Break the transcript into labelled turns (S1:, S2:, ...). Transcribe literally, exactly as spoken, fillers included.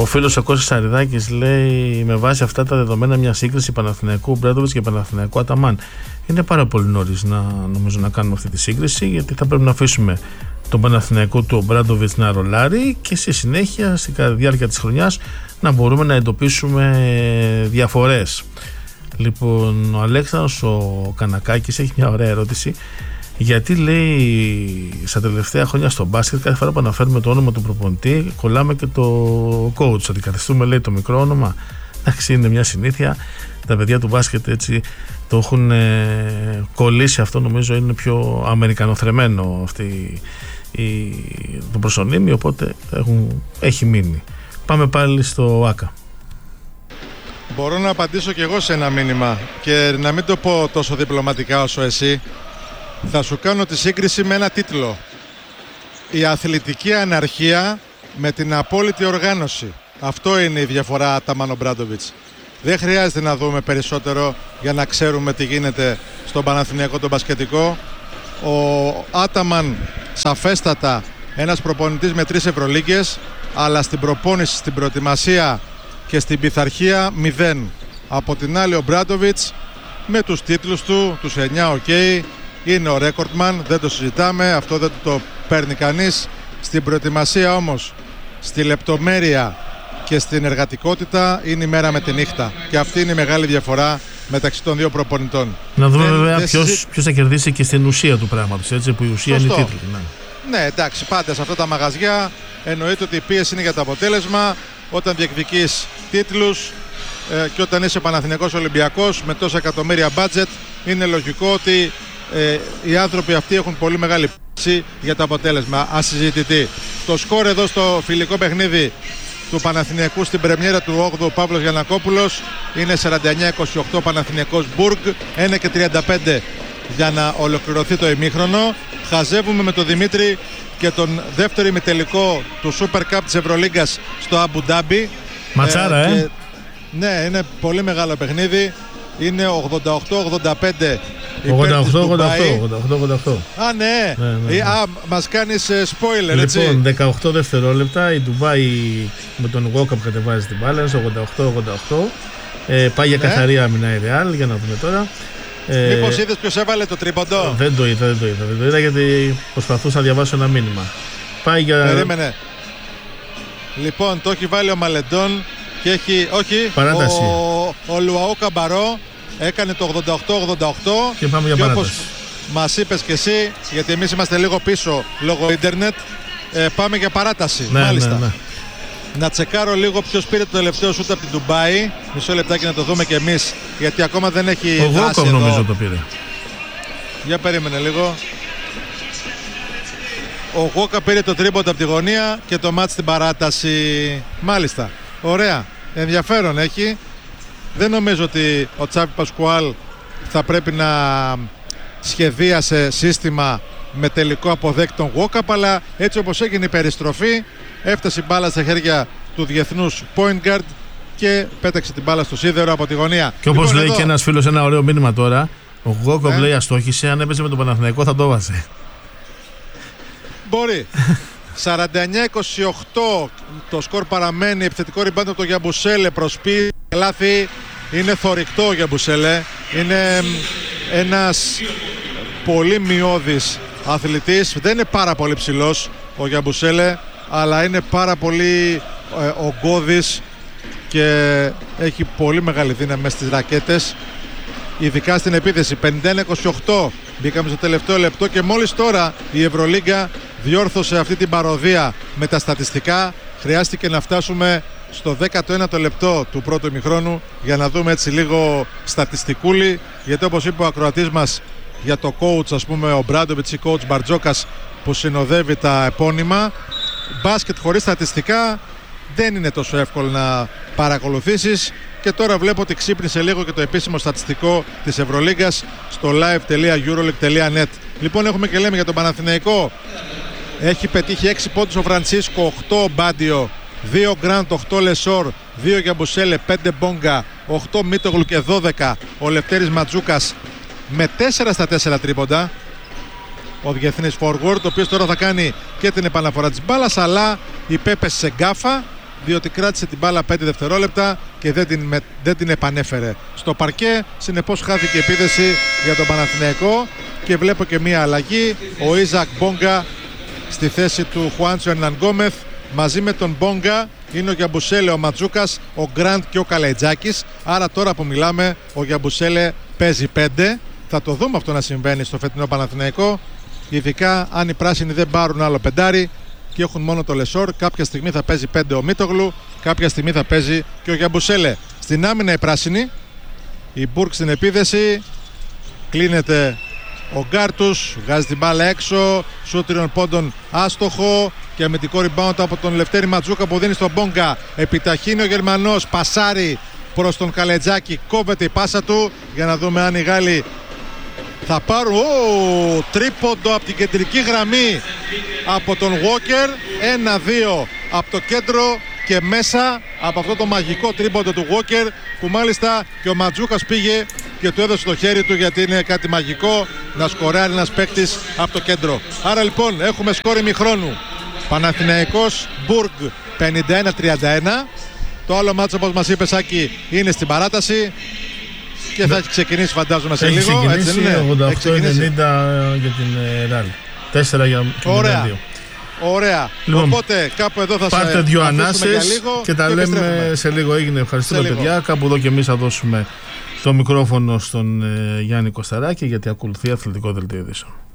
S1: Ο φίλος ο Κώστας Σαριδάκης λέει: με βάση αυτά τα δεδομένα, μια σύγκριση Παναθηναϊκού Μπράντοβιτς και Παναθηναϊκού Αταμάν. Είναι πάρα πολύ νωρίς να, νομίζω, να κάνουμε αυτή τη σύγκριση, γιατί θα πρέπει να αφήσουμε τον Παναθηναϊκό του Μπράντοβιτς να ρολάρει και στη συνέχεια, στη διάρκεια της χρονιάς, να μπορούμε να εντοπίσουμε διαφορές. Λοιπόν, ο Αλέξανδρος ο Κανακάκης έχει μια ωραία ερώτηση. Γιατί, λέει, στα τελευταία χρόνια στο μπάσκετ, κάθε φορά που αναφέρουμε το όνομα του προπονητή, κολλάμε και το coach. Αντικαθιστούμε, λέει, το μικρό όνομα. Εντάξει, είναι μια συνήθεια. Τα παιδιά του μπάσκετ έτσι το έχουν ε, κολλήσει αυτό. Νομίζω είναι πιο αμερικανοθρεμένο αυτή η, το προσωνύμιο. Οπότε έχουν, έχει μείνει. Πάμε πάλι στο ΆΚΑ.
S2: Μπορώ να απαντήσω κι εγώ σε ένα μήνυμα και να μην το πω τόσο διπλωματικά όσο εσύ. Θα σου κάνω τη σύγκριση με ένα τίτλο. Η αθλητική αναρχία με την απόλυτη οργάνωση. Αυτό είναι η διαφορά Αταμάν Μπράντοβιτς. Δεν χρειάζεται να δούμε περισσότερο για να ξέρουμε τι γίνεται στον Παναθηναϊκό τον μπασκετικό. Ο Άταμαν σαφέστατα ένας προπονητής με τρεις Ευρωλίγκες, αλλά στην προπόνηση, στην προετοιμασία και στην πειθαρχία μηδέν. Από την άλλη ο Μπράντοβιτς με τους τίτλους του, τους εννιά οκ, okay, είναι ο ρέκορτμαν, δεν το συζητάμε, αυτό δεν το παίρνει κανείς. Στην προετοιμασία όμως, στη λεπτομέρεια και στην εργατικότητα είναι η μέρα με τη νύχτα. Και αυτή είναι η μεγάλη διαφορά μεταξύ των δύο προπονητών.
S1: Να δούμε δεν, βέβαια ποιος, συζη... ποιος θα κερδίσει και στην ουσία του πράγματος, έτσι, που η ουσία Σωστό. είναι η τίτλη. Ναι.
S2: ναι, εντάξει, πάντα σε αυτά τα μαγαζιά εννοείται ότι η πίεση είναι για το αποτέλεσμα. Όταν διεκδικείς τίτλους ε, και όταν είσαι Παναθηναϊκός Ολυμπιακός με τόσα εκατομμύρια μπάτζετ, είναι λογικό ότι ε, οι άνθρωποι αυτοί έχουν πολύ μεγάλη πίεση για το αποτέλεσμα. Ασυζητητή. Το σκορ εδώ στο φιλικό παιχνίδι του Παναθηναϊκού στην πρεμιέρα του όγδοου Παύλος Γιαννακόπουλος είναι σαράντα εννιά είκοσι οκτώ Παναθηναϊκός Μπουργκ, ένα και τριάντα πέντε για να ολοκληρωθεί το ημίχρονο. Χαζεύουμε με τον Δημήτρη και τον δεύτερο ημιτελικό του Super Cup της Ευρωλίγκας στο Αμπου Ντάμπι.
S1: Ματσάρα, ε!
S2: Και, ναι, είναι πολύ μεγάλο παιχνίδι. Είναι ογδόντα οκτώ ογδόντα πέντε
S1: ογδόντα οκτώ ογδόντα οκτώ.
S2: Α, ναι. ναι, ναι, ναι. Α, μας κάνεις uh, spoiler,
S1: λοιπόν,
S2: έτσι.
S1: Λοιπόν, δεκαοκτώ δευτερόλεπτα. Η Ντουμπάι με τον Walkup κατεβάζει την μπάλα. ογδόντα οκτώ ογδόντα οκτώ. Ε, πάει για ναι. καθαρή άμυνα η Real. Για να δούμε τώρα.
S2: Ε, Μήπως είδες ποιος έβαλε το τρίποντο?
S1: Δεν το είδα, δεν το είδα. Δεν το είδα γιατί προσπαθούσα να διαβάσω ένα μήνυμα. Πάει για...
S2: Περίμενε. Λοιπόν, το έχει βάλει ο Μαλεντών και έχει... Όχι,
S1: παράταση.
S2: Ο, ο Λουαό Καμπαρό έκανε το ογδόντα οκτώ ογδόντα οκτώ.
S1: Και πάμε για
S2: και
S1: παράταση.
S2: Όπως μας είπες και εσύ, γιατί εμείς είμαστε λίγο πίσω λόγω ίντερνετ, ε, πάμε για παράταση.
S1: Ναι,
S2: μάλιστα.
S1: Ναι, ναι.
S2: Να τσεκάρω λίγο ποιος πήρε το τελευταίο σούτ από την Ντουμπάι. Μισό λεπτάκι να το δούμε και εμείς, γιατί ακόμα δεν έχει
S1: ο Walkup νομίζω το πήρε.
S2: Για περίμενε λίγο. Ο Walkup πήρε το τρίποντο από τη γωνία και το μάτς στην παράταση. Μάλιστα. Ωραία. Ενδιαφέρον έχει. Δεν νομίζω ότι ο Τσάβη Πασκουάλ θα πρέπει να σχεδίασε σύστημα με τελικό αποδέκτη τον Walkup, αλλά έτσι όπως έγινε η περιστροφή, έφτασε η μπάλα στα χέρια του διεθνούς point guard και πέταξε την μπάλα στο σίδερο από τη γωνία.
S1: Και όπως
S2: λοιπόν,
S1: λέει
S2: εδώ...
S1: και ένας φίλος ένα ωραίο μήνυμα τώρα, ο Walkup
S2: ναι.
S1: λέει αστόχησε, αν έπαιζε με τον Παναθηναϊκό θα το βάζει.
S2: Μπορεί. σαράντα εννιά είκοσι οκτώ το σκορ παραμένει. Επιθετικό rebound από το Γιαμπουσέλε, προσποιεί λάθη. Είναι θορυκτό ο Γιαμπουσέλε. Είναι ένας πολύ μειώδης αθλητής. Δεν είναι πάρα πολύ ψηλός ο Γιαμπουσέλε, αλλά είναι πάρα πολύ ε, ογκώδης και έχει πολύ μεγάλη δύναμη μέσα στις ρακέτες, ειδικά στην επίθεση. πενήντα ένα είκοσι οκτώ μπήκαμε στο τελευταίο λεπτό και μόλις τώρα η Ευρωλίγκα διόρθωσε αυτή την παροδία με τα στατιστικά. Χρειάστηκε να φτάσουμε στο δέκατο ένατο λεπτό του πρώτου ημιχρόνου για να δούμε έτσι λίγο στατιστικούλη, γιατί όπως είπε ο ακροατής μας για το coach, ας πούμε, ο Μπράντοβιτς ή coach Μπαρτζόκας που συνοδεύει τα επώνυμα, μπάσκετ χωρίς στατιστικά δεν είναι τόσο εύκολο να παρακολουθήσεις. Και τώρα βλέπω ότι ξύπνησε λίγο και το επίσημο στατιστικό της Ευρωλίγκας στο live τελεία euroleague τελεία net. Λοιπόν, έχουμε και λέμε για τον Παναθηναϊκό. Έχει πετύχει έξι πόντους ο Φραντσίσκο, οκτώ ο Μπάντιο, δύο Γκραντ, οκτώ Λεσόρ, δύο Γιαμπουσέλε, πέντε Μπόγκα, οκτώ Μίτογλου και δώδεκα ο Λευτέρης Ματζούκας με τέσσερα στα τέσσερα τρίποντα. Ο διεθνής forward, ο οποίος τώρα θα κάνει και την επαναφορά της μπάλας, αλλά υπέπεσε σε γκάφα διότι κράτησε την μπάλα πέντε δευτερόλεπτα και δεν την, με, δεν την επανέφερε στο παρκέ. Συνεπώς χάθηκε η επίθεση για τον Παναθηναϊκό και βλέπω και μία αλλαγή. Ο Ιζακ Μπόγκα στη θέση του Χουάντσο Ερναν Γκόμεθ. Μαζί με τον Μπόγκα είναι ο Γιαμπουσέλε, ο Ματζούκας, ο Γκραντ και ο Καλαϊτζάκης. Άρα τώρα που μιλάμε ο Γιαμπουσέλε παίζει πέντε. Θα το δούμε αυτό να συμβαίνει στο φετινό Παναθηναϊκό, ειδικά αν οι πράσινοι δεν πάρουν άλλο πεντάρι και έχουν μόνο το Λεσόρ. Κάποια στιγμή θα παίζει πέντε ο Μίτογλου, κάποια στιγμή θα παίζει και ο Γιαμπουσέλε. Στην άμυνα οι πράσινοι, η Μπουρκ στην επίδεση, κλείνεται ο Γκάρτους, βγάζει την μπάλα έξω, σουτ τριών πόντων άστοχο και αμυντικό rebound από τον Λευτέρη Ματζούκα που δίνει στον Μπόγκα. Επιταχύνει ο Γερμανός, πασάρει προς τον Καλετζάκη, κόβεται η πάσα του για να δούμε αν οι Γάλλοι θα πάρουν. Ω, τρίποντο από την κεντρική γραμμή από τον Walker. ένα δύο από το κέντρο και μέσα από αυτό το μαγικό τρίποντο του Walker, που μάλιστα και ο Ματζούκας πήγε και του έδωσε το χέρι του, γιατί είναι κάτι μαγικό να σκοράρει ένας παίκτης από το κέντρο. Άρα λοιπόν έχουμε σκόρ ημιχρόνου Παναθηναϊκός Μπουργκ πενήντα ένα τριάντα ένα. Το άλλο μάτσο, όπως μας είπε Σάκη, είναι στην παράταση και θα έχει ξεκινήσει φαντάζομαι σε
S1: έχει
S2: λίγο.
S1: Ξεκινήσει,
S2: έτσι είναι.
S1: ογδόντα οκτώ ενενήντα για την Ραλ. τέσσερα για την
S2: Ωραία. Ωραία. Λοιπόν, οπότε κάπου εδώ θα
S1: πάρτε
S2: σε
S1: δύο ανάσες και τα
S2: και
S1: λέμε σε λίγο. Έγινε. Ευχαριστούμε σε παιδιά. Λίγο. Κάπου εδώ και εμείς θα δώσουμε το μικρόφωνο στον ε, Γιάννη Κωσταράκη, γιατί ακολουθεί αθλητικό δελτίο ειδήσεων.